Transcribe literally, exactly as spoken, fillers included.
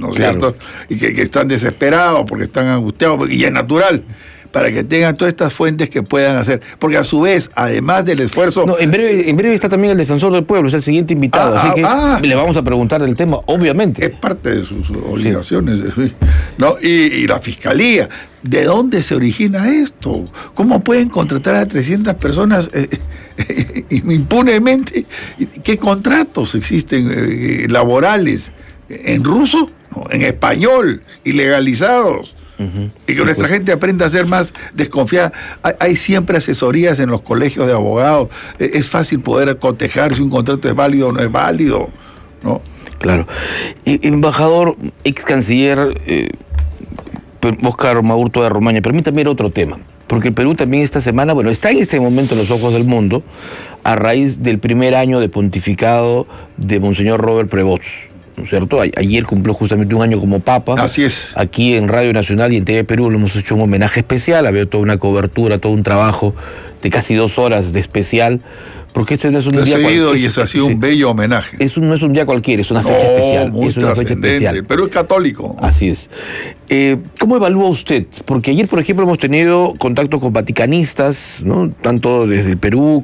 ¿no es Claro. cierto? Y que, que están desesperados porque están angustiados, y es natural, para que tengan todas estas fuentes que puedan hacer. Porque a su vez, además del esfuerzo... No, en breve, en breve está también el defensor del pueblo, es el siguiente invitado, Ah, así que ah, le vamos a preguntar del tema, obviamente. Es parte de sus obligaciones, sí. ¿No? Y, y la fiscalía, ¿de dónde se origina esto? ¿Cómo pueden contratar a trescientas personas eh, eh, impunemente? ¿Qué contratos existen eh, laborales? ¿En ruso? No, en español, ilegalizados. Uh-huh. Y que sí, nuestra pues. gente aprenda a ser más desconfiada. Hay, hay siempre asesorías en los colegios de abogados. Es fácil poder cotejar si un contrato es válido o no es válido, ¿no? Claro. Embajador, ex canciller eh, Óscar Maurto de Romaña, permítame ir a otro tema, porque el Perú también esta semana, bueno, está en este momento en los ojos del mundo a raíz del primer año de pontificado de Monseñor Robert Prevost, ¿no es cierto? Ayer cumplió justamente un año como Papa. Así es. Aquí en Radio Nacional y en T V Perú le hemos hecho un homenaje especial, había toda una cobertura, todo un trabajo de casi dos horas de especial, porque este no es un Lo día seguido y es, es así un sí, bello homenaje. Es un, no es un día cualquiera, es una fecha no, especial. Muy es una fecha especial. Pero es católico. Así es. Eh, ¿Cómo evalúa usted? Porque ayer, por ejemplo, hemos tenido contacto con vaticanistas, ¿no? Tanto desde el Perú